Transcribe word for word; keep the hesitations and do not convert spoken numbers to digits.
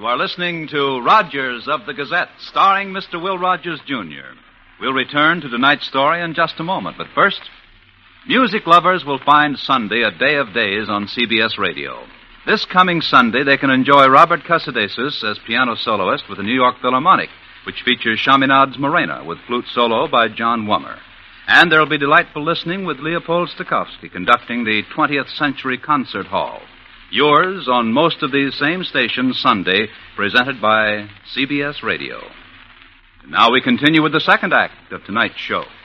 You are listening to Rogers of the Gazette, starring Mister Will Rogers, Junior We'll return to tonight's story in just a moment, but first, music lovers will find Sunday a day of days on C B S Radio. This coming Sunday, they can enjoy Robert Casadesus as piano soloist with the New York Philharmonic, which features Chaminade's Morena with flute solo by John Wummer. And there will be delightful listening with Leopold Stokowski conducting the twentieth Century Concert Hall. Yours on most of these same stations Sunday, presented by C B S Radio. And now we continue with the second act of tonight's show.